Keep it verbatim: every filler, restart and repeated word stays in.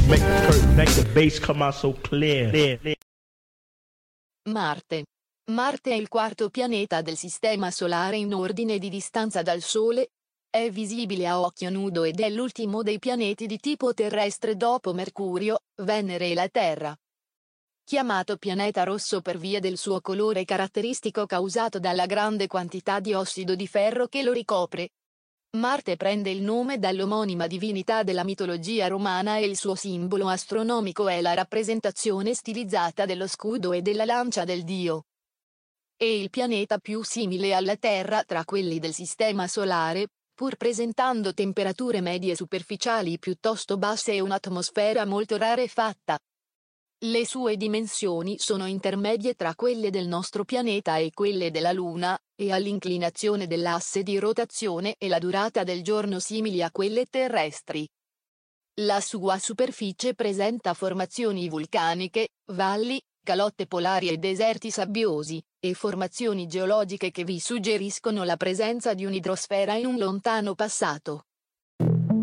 Make the curtain, make the bass come out so clear. Marte. Marte è il quarto pianeta del Sistema Solare in ordine di distanza dal Sole. È visibile a occhio nudo ed è l'ultimo dei pianeti di tipo terrestre dopo Mercurio, Venere e la Terra. Chiamato pianeta rosso per via del suo colore caratteristico causato dalla grande quantità di ossido di ferro che lo ricopre. Marte prende il nome dall'omonima divinità della mitologia romana e il suo simbolo astronomico è la rappresentazione stilizzata dello scudo e della lancia del dio. È il pianeta più simile alla Terra tra quelli del Sistema Solare, pur presentando temperature medie superficiali piuttosto basse e un'atmosfera molto rarefatta. Le sue dimensioni sono intermedie tra quelle del nostro pianeta e quelle della Luna, e ha l'inclinazione dell'asse di rotazione e la durata del giorno simili a quelle terrestri. La sua superficie presenta formazioni vulcaniche, valli, calotte polari e deserti sabbiosi, e formazioni geologiche che vi suggeriscono la presenza di un'idrosfera in un lontano passato.